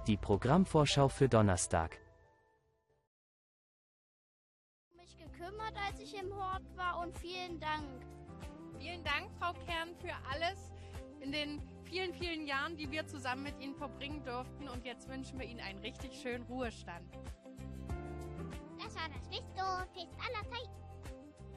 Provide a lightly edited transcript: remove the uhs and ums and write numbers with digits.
Die Programmvorschau für Donnerstag. Mich gekümmert, als ich im Hort war, und vielen Dank. Vielen Dank, Frau Kern, für alles in den vielen, vielen Jahren, die wir zusammen mit Ihnen verbringen durften. Und jetzt wünschen wir Ihnen einen richtig schönen Ruhestand. Das war das beste Fest aller Zeiten.